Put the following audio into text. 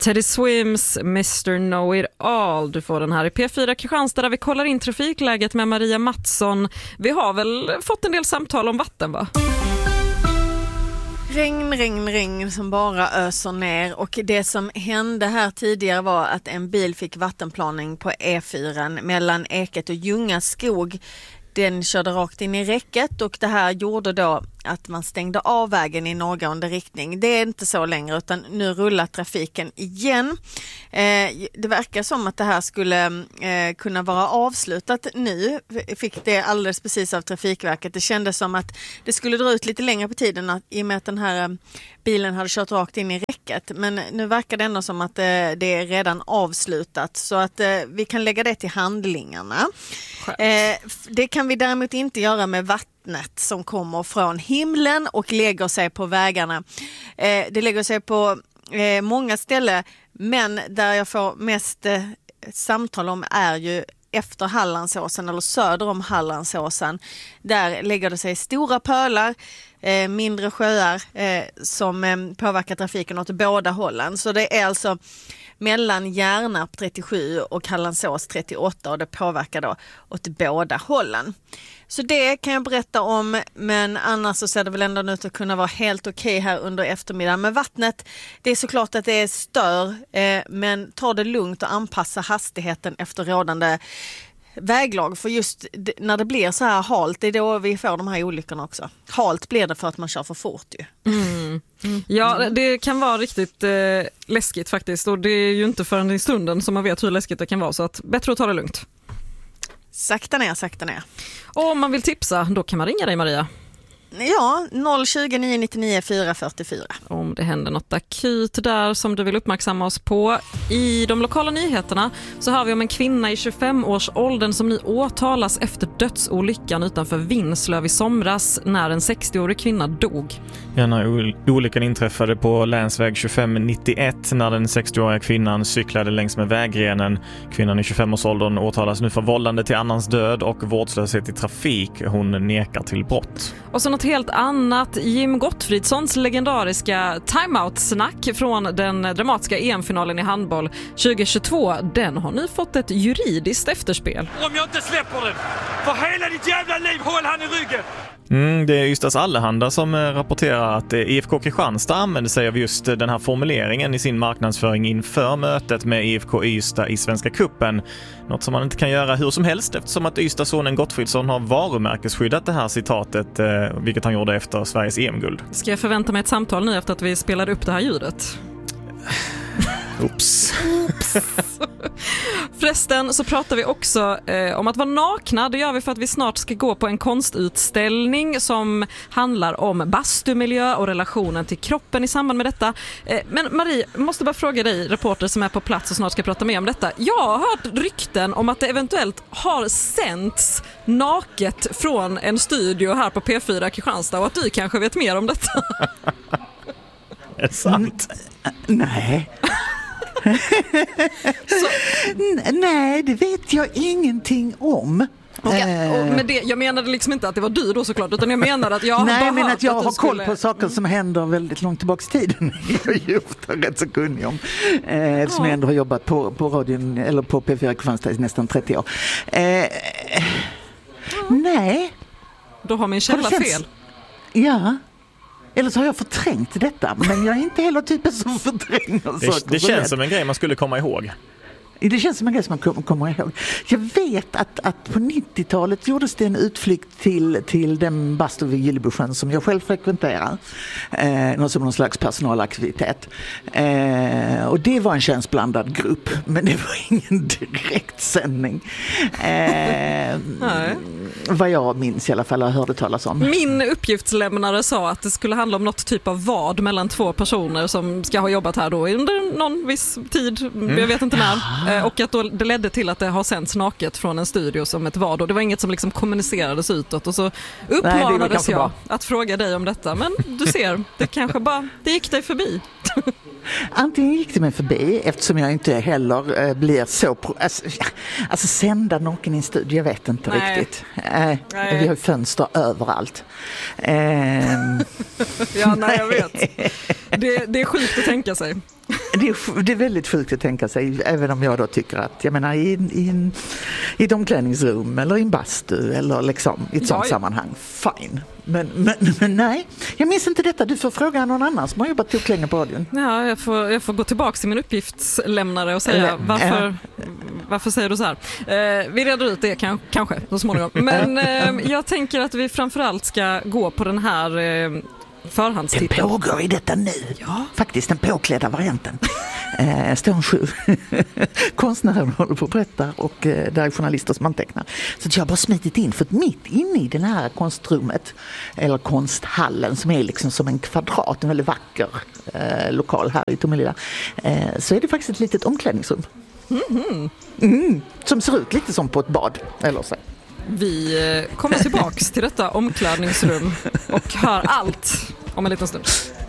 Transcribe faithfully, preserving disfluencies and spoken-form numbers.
Teddy Swims mister Know-It-All. Du får den här i P fyra Kristianstad där vi kollar in trafikläget med Maria Mattsson. Vi har väl fått en del samtal om vatten, va? Regn, regn, regn som bara öser ner, och det som hände här tidigare var att en bil fick vattenplaning på E fyra mellan Eket och Ljungaskog. Den körde rakt in i räcket och det här gjorde då att man stängde av vägen i norrgående riktning. Det är inte så längre, utan nu rullar trafiken igen. Eh, det verkar som att det här skulle eh, kunna vara avslutat nu. Fick det alldeles precis av Trafikverket. Det kändes som att det skulle dra ut lite längre på tiden att, i och med att den här bilen hade kört rakt in i räcket. Men nu verkar det ändå som att eh, det är redan avslutat, så att eh, vi kan lägga det till handlingarna. Eh, det kan vi däremot inte göra med vattnet som kommer från himlen och lägger sig på vägarna. Eh, det lägger sig på eh, många ställen, men där jag får mest eh, samtal om är ju efter Hallandsåsen eller söder om Hallandsåsen. Där lägger det sig stora pölar, eh, mindre sjöar eh, som eh, påverkar trafiken åt båda hållen. Så det är alltså mellan Järnarp trettiosju och Hallandsås trettioåtta, och det påverkar då åt båda hållen. Så det kan jag berätta om, men annars så ser det väl ändå ut att kunna vara helt okej här under eftermiddagen. Men vattnet, det är såklart att det är stör, eh, men ta det lugnt och anpassa hastigheten efter rådande väglag. För just när det blir så här halt, det är då vi får de här olyckorna också. Halt blir det för att man kör för fort ju. Mm. Mm. Ja, det kan vara riktigt eh, läskigt faktiskt, och det är ju inte förrän i stunden som man vet hur läskigt det kan vara, så att bättre att ta det lugnt. Sakta ner, sakta ner. Och om man vill tipsa, då kan man ringa dig, Maria. Ja, noll tjugo nio nittionio fyra fyrtiofyra. Om det händer något akut där som du vill uppmärksamma oss på. I de lokala nyheterna så har vi om en kvinna i tjugofem-årsåldern som nu åtalas efter dödsolyckan utanför Vinslöv i somras när en sextioårig kvinna dog. Ja, när olyckan inträffade på länsväg tjugofem nittioett när den sextioåriga kvinnan cyklade längs med vägrenen. Kvinnan i tjugofem-årsåldern åtalas nu för vållande till annans död och vårdslöshet i trafik. Hon nekar till brott. Och så något helt annat. Jim Gottfridssons legendariska timeout-snack från den dramatiska E M-finalen i handboll tjugohundratjugotvå, den har nu fått ett juridiskt efterspel. Om jag inte släpper den, för hela ditt jävla liv, håll han i ryggen! Mm, det är Ystads Allehanda som rapporterar att I F K Kristianstad använder sig av just den här formuleringen i sin marknadsföring inför mötet med I F K Ystad i Svenska Cupen. Något som man inte kan göra hur som helst eftersom att Ystadsonen Gottfridsson har varumärkesskyddat det här citatet, vilket han gjorde efter Sveriges E M-guld. Ska jag förvänta mig ett samtal nu efter att vi spelade upp det här ljudet? Oops. Oops. Förresten så pratar vi också eh, om att vara nakna. Det gör vi för att vi snart ska gå på en konstutställning som handlar om bastumiljö och relationen till kroppen i samband med detta. Eh, men Marie, måste bara fråga dig, reporter som är på plats och snart ska prata mer om detta. Jag har hört rykten om att det eventuellt har sänts naket från en studio här på P fyra Kristianstad och att du kanske vet mer om detta. Är det sant? N- nej. Så. N- nej, det vet jag ingenting om. Okay. Och med det, jag menade liksom inte att det var du då såklart, utan jag menar att jag Nej, bara men att jag att har skulle... koll på saker som händer väldigt långt tillbaka i tiden. Jag är ju ofta rätt så kunnig om. Eh, eftersom ja. jag ändå har jobbat på, på radion eller på P fyra Kristianstad i nästan trettio år. Eh, ja. Nej. Då har min källa känns... fel. Ja. Eller så har jag förträngt detta, men jag är inte heller typen som förtränger det, saker. Det känns som en grej man skulle komma ihåg. Det känns som en grej som man kommer ihåg. Jag vet att, att på nittiotalet gjordes det en utflykt till, till den bastu vid Gillebusjön som jag själv frekventerar. Eh, någon som någon slags personalaktivitet. Eh, och det var en könsblandad grupp, men det var ingen direkt sändning. Eh, vad jag minns i alla fall, jag hörde talas om. Min uppgiftslämnare sa att det skulle handla om något typ av vad mellan två personer som ska ha jobbat här då under någon viss tid, mm. jag vet inte när. Och att då det ledde till att det har sänts naket från en studio som ett vad. Och det var inget som liksom kommunicerades utåt. Och så uppmanades jag bra. att fråga dig om detta. Men du ser, det kanske bara, det gick dig förbi. Antingen gick det mig förbi eftersom jag inte heller äh, blir så... Pro- alltså, alltså sända naken i en studio, jag vet inte nej. riktigt. Äh, vi har ju fönster överallt. Äh, ja, nej, jag vet. Det, det är sjukt att tänka sig. Det är, det är väldigt sjukt att tänka sig, även om jag då tycker att, jag menar i, i, en, i ett omklädningsrum eller i en bastu eller liksom i ett sånt ja, sammanhang, fine. Men, men, men nej, jag minns inte detta. Du får fråga någon annan som har jobbat tog länge på radion. Ja, jag får, jag får gå tillbaka till min uppgiftslämnare och säga Eller, varför, ja. varför säger du så här? Eh, vi reder ut det kan, kanske så småningom. Men eh, jag tänker att vi framförallt ska gå på den här eh, förhandstiteln. Den pågår i detta nu. Ja. Faktiskt den påklädda varianten. Eh, står en sju. Konstnären håller på att berätta och eh, där är journalister som antecknar. Så jag har bara smitit in, för att mitt inne i den här konstrummet eller konsthallen som är liksom som en kvadrat, en väldigt vacker eh, lokal här i Tomelilla, eh, så är det faktiskt ett litet omklädningsrum. Mm-hmm. Mm, som ser ut lite som på ett bad eller så. Vi eh, kommer tillbaks till detta omklädningsrum och hör allt om en liten stund.